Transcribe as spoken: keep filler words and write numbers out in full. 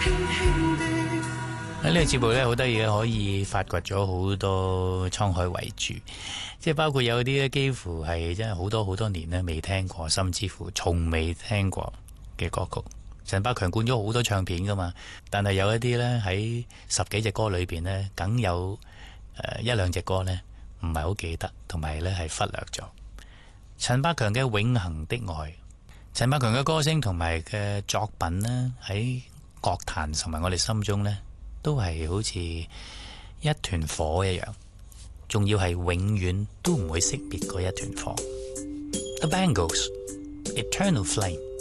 喺呢個節目咧，好得意嘅，可以發掘咗好多滄海遺珠，即係包括有啲咧，幾乎係真係好多好多年咧未聽過，甚至乎從未聽過嘅歌曲。陳百強灌咗好多唱片噶嘛，但係有一啲咧喺十幾隻歌裏邊咧，梗有誒一兩隻歌咧唔係好記得，同埋咧係忽略咗。陳百強嘅《永恆的愛》，陳百強嘅歌聲同埋嘅作品呢，喺樂壇同埋我哋心中呢，都係好似一團火一樣，仲要係永遠都唔會熄滅嗰一團火。The Bangles, Eternal Flame。